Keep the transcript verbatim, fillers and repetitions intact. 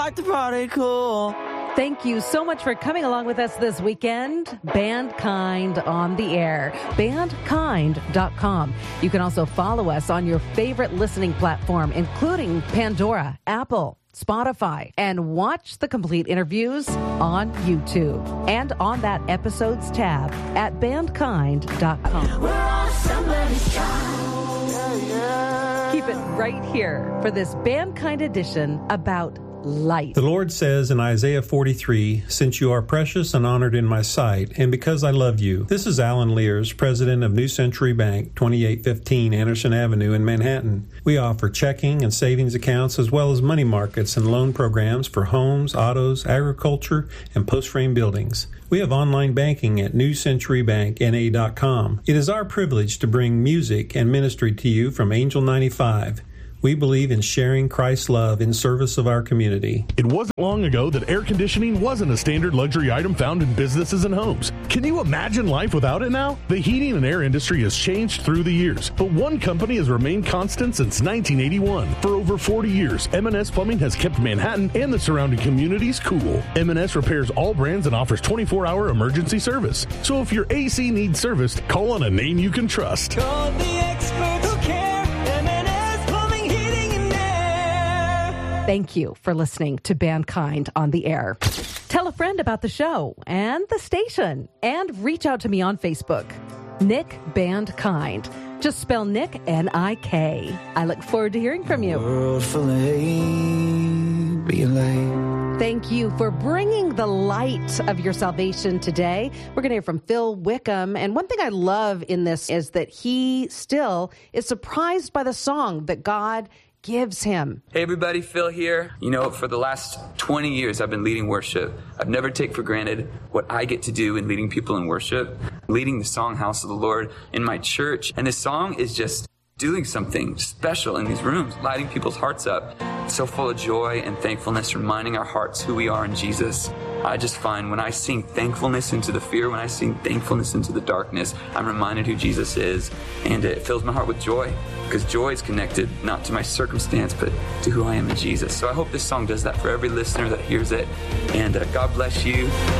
like to party cool. Thank you so much for coming along with us this weekend. Bandkind on the air. bandkind dot com. You can also follow us on your favorite listening platform, including Pandora, Apple, Spotify, and watch the complete interviews on YouTube and on that episodes tab at bandkind dot com. We're all somebody's child. Yeah, yeah. Keep it right here for this Bandkind edition about light. The Lord says in Isaiah forty-three, "Since you are precious and honored in my sight, and because I love you." This is Alan Lears, president of New Century Bank, twenty-eight fifteen Anderson Avenue in Manhattan. We offer checking and savings accounts as well as money markets and loan programs for homes, autos, agriculture, and post-frame buildings. We have online banking at new century bank n a dot com. It is our privilege to bring music and ministry to you from Angel ninety-five. We believe in sharing Christ's love in service of our community. It wasn't long ago that air conditioning wasn't a standard luxury item found in businesses and homes. Can you imagine life without it now? The heating and air industry has changed through the years, but one company has remained constant since nineteen eighty-one. For over forty years, M and S Plumbing has kept Manhattan and the surrounding communities cool. M and S repairs all brands and offers twenty-four hour emergency service. So if your A C needs serviced, call on a name you can trust. Call the experts who care. M and S Plumbing, Heating, and Air. Thank you for listening to Bandkind on the air. Tell a friend about the show and the station, and reach out to me on Facebook. Nick Bandkind. Just spell Nick, N I K. I look forward to hearing from you. World full of hate, being late. Thank you for bringing the light of your salvation today. We're going to hear from Phil Wickham. And one thing I love in this is that he still is surprised by the song that God gives him. Hey everybody, Phil here. You know, for the last twenty years I've been leading worship. I've never taken for granted what I get to do in leading people in worship, leading the song House of the Lord in my church. And this song is just doing something special in these rooms, lighting people's hearts up. It's so full of joy and thankfulness, reminding our hearts who we are in Jesus. I just find when I sing thankfulness into the fear, when I sing thankfulness into the darkness, I'm reminded who Jesus is, and it fills my heart with joy, because joy is connected not to my circumstance, but to who I am in Jesus. So I hope this song does that for every listener that hears it, and uh, God bless you.